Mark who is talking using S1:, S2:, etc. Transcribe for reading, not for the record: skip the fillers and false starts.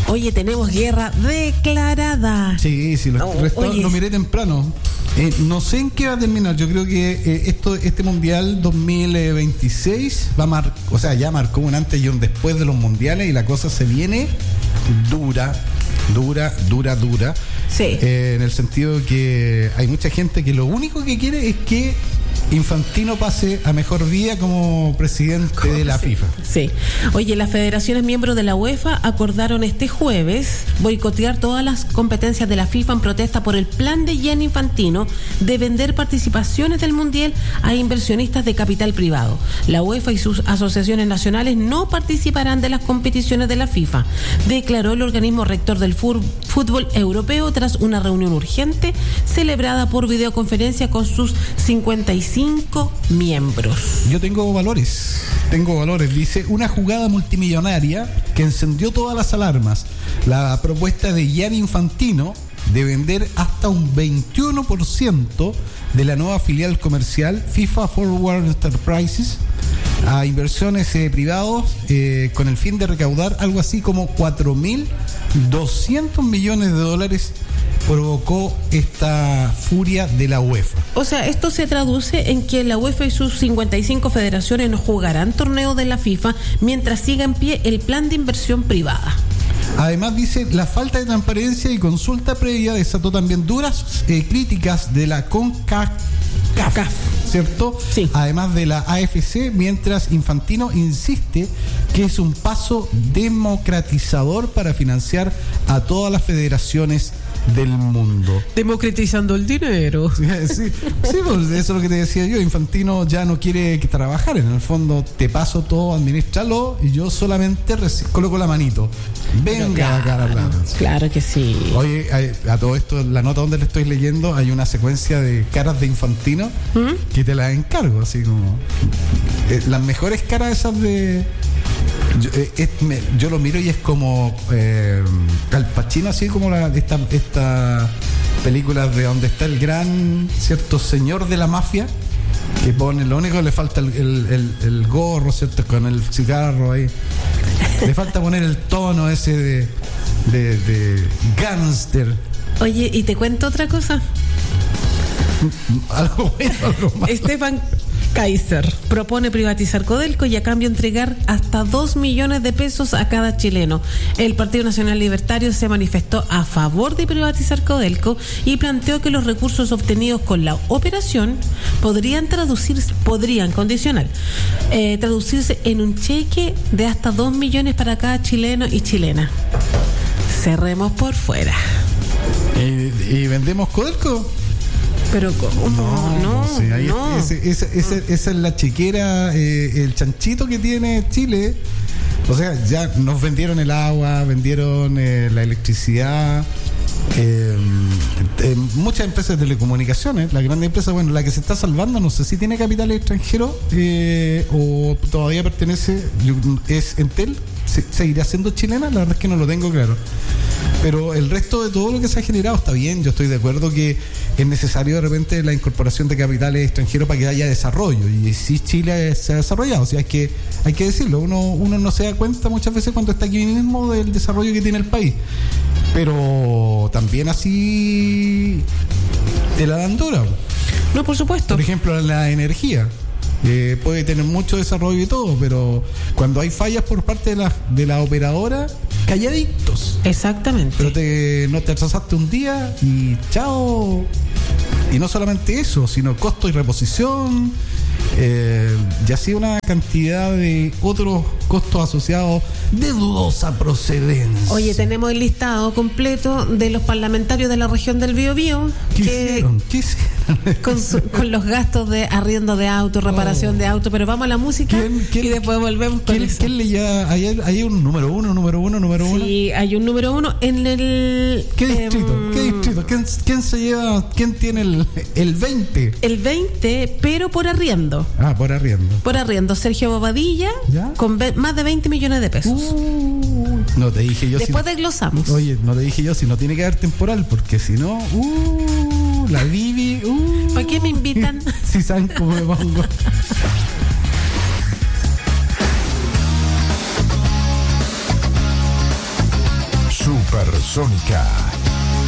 S1: Oye, tenemos guerra declarada.
S2: Sí, lo miré temprano. No sé en qué va a terminar. Yo creo que este Mundial 2026 ya marcó un antes y un después de los mundiales, y la cosa se viene dura.
S1: Sí.
S2: En el sentido de que hay mucha gente que lo único que quiere es que Infantino pase a mejor día como presidente de la FIFA.
S1: Sí. Oye, las federaciones miembros de la UEFA acordaron este jueves boicotear todas las competencias de la FIFA en protesta por el plan de Gianni Infantino de vender participaciones del Mundial a inversionistas de capital privado. La UEFA y sus asociaciones nacionales no participarán de las competiciones de la FIFA, declaró el organismo rector del fútbol europeo tras una reunión urgente celebrada por videoconferencia con sus 55 miembros.
S2: Yo tengo valores. Dice, una jugada multimillonaria que encendió todas las alarmas. La propuesta de Gianni Infantino de vender hasta un 21% de la nueva filial comercial FIFA Forward Enterprises a inversiones privados con el fin de recaudar algo así como 4.200 millones de dólares, provocó esta furia de la UEFA.
S1: O sea, esto se traduce en que la UEFA y sus 55 federaciones no jugarán torneos de la FIFA mientras siga en pie el plan de inversión privada.
S2: Además, dice, la falta de transparencia y consulta previa desató también duras críticas de la CONCACAF, ¿cierto?
S1: Sí.
S2: Además de la AFC, mientras Infantino insiste que es un paso democratizador para financiar a todas las federaciones del mundo.
S1: Democratizando el dinero.
S2: Sí, pues eso es lo que te decía yo. Infantino ya no quiere trabajar. En el fondo, te paso todo, administralo, y yo solamente coloco la manito. Venga acá la plata.
S1: Claro que sí.
S2: Oye, a todo esto, la nota donde le estoy leyendo, hay una secuencia de caras de Infantino que te las encargo, así como las mejores caras esas de... Yo lo miro y es como Al Pacino, así como esta película de donde está el gran cierto señor de la mafia, que pone, lo único que le falta el gorro, ¿cierto? Con el cigarro ahí. Le falta poner el tono ese de gángster.
S1: Oye, ¿y te cuento otra cosa?
S2: Algo bueno, algo malo.
S1: Stefan Kaiser propone privatizar Codelco y a cambio entregar hasta 2 millones de pesos a cada chileno. El Partido Nacional Libertario se manifestó a favor de privatizar Codelco y planteó que los recursos obtenidos con la operación podrían traducirse en un cheque de hasta 2 millones para cada chileno y chilena. Cerremos por fuera.
S2: ¿Y vendemos Codelco?
S1: Pero ¿cómo? No.
S2: Esa es la chequera, el chanchito que tiene Chile. O sea, ya nos vendieron el agua, vendieron la electricidad, muchas empresas de telecomunicaciones, la gran empresa, bueno, la que se está salvando, no sé si tiene capital extranjero o todavía pertenece, es Entel, seguirá siendo chilena, la verdad es que no lo tengo claro. Pero el resto de todo lo que se ha generado está bien. Yo estoy de acuerdo que es necesario de repente la incorporación de capitales extranjeros para que haya desarrollo. Y sí, Chile se ha desarrollado. O sea, hay que decirlo. Uno no se da cuenta muchas veces cuando está aquí mismo del desarrollo que tiene el país. Pero también así te la dan dura.
S1: No, por supuesto.
S2: Por ejemplo, la energía. Puede tener mucho desarrollo y todo, pero cuando hay fallas por parte de la operadora, calladitos.
S1: Exactamente.
S2: Pero no te atrasaste un día y chao. Y no solamente eso, sino costo y reposición, y así una cantidad de otros costos asociados de dudosa procedencia.
S1: Oye, tenemos el listado completo de los parlamentarios de la región del Biobío.
S2: ¿Qué hicieron?
S1: Con los gastos de arriendo de auto, reparación de auto. Pero vamos a la música y después volvemos con eso.
S2: ¿Quién le llama? ¿Hay un número uno?
S1: Sí, hay un número uno en el...
S2: ¿Qué distrito? ¿Quién se lleva? ¿Quién tiene el 20?
S1: El 20, pero por arriendo.
S2: Por arriendo.
S1: Por arriendo. Sergio Bobadilla,
S2: ¿ya?
S1: Con más de 20 millones de pesos.
S2: No te dije yo.
S1: Después desglosamos.
S2: Oye, no te dije yo si no tiene que haber temporal, porque si no, la Vivi,
S1: ¿para qué me invitan?
S2: Si saben cómo me pongo.
S3: Hipersónica